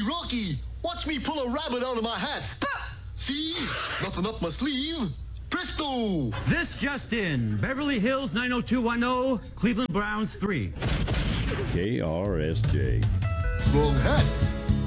Rocky, watch me pull a rabbit out of my hat. See? Nothing up my sleeve. Presto! This just in. Beverly Hills 90210, Cleveland Browns 3. KRSJ. Wrong hat.